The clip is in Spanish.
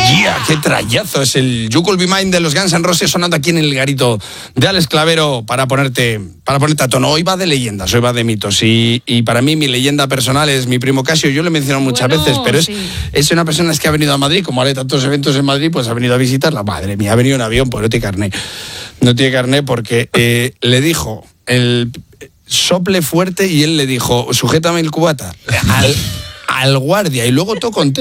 Yeah, qué trayazo. Es el You Could Be Mine de los Guns N' Roses sonando aquí en el garito de Alex Clavero para ponerte a tono. Hoy va de leyendas, hoy va de mitos. Y para mí mi leyenda personal es mi primo Casio. Yo lo he mencionado muchas veces, pero es una persona que ha venido a Madrid, como haré tantos eventos en Madrid, pues ha venido a visitarla. Madre mía, ha venido en avión, pues no tiene carné. No tiene carné porque le dijo el sople fuerte y él le dijo, sujétame el cubata al guardia y luego todo contento.